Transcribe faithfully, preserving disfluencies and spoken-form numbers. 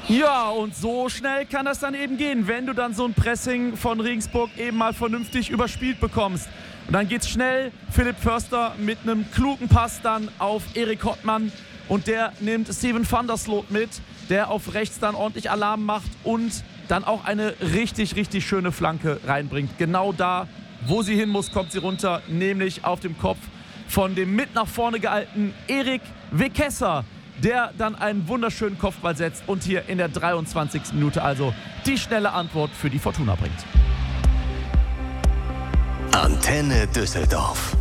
Ja, und so schnell kann das dann eben gehen, wenn du dann so ein Pressing von Regensburg eben mal vernünftig überspielt bekommst. Und dann geht's schnell. Philipp Förster mit einem klugen Pass dann auf Erik Hottmann. Und der nimmt Steven van der Sloot mit, der auf rechts dann ordentlich Alarm macht und dann auch eine richtig, richtig schöne Flanke reinbringt. Genau da, wo sie hin muss, kommt sie runter, nämlich auf dem Kopf von dem mit nach vorne gehaltenen Erik Wekesser, der dann einen wunderschönen Kopfball setzt und hier in der dreiundzwanzigsten Minute also die schnelle Antwort für die Fortuna bringt. Antenne Düsseldorf.